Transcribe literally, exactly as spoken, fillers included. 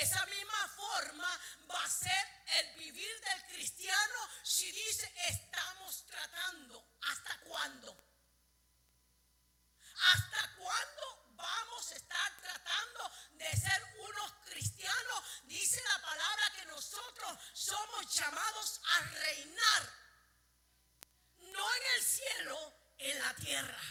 esa misma forma va a ser el vivir del cristiano si dice estamos tratando. ¿Hasta cuándo? ¿Hasta cuándo vamos a estar tratando de ser unos cristianos? Dice la palabra que nosotros somos llamados a reinar, no en el cielo, en la tierra.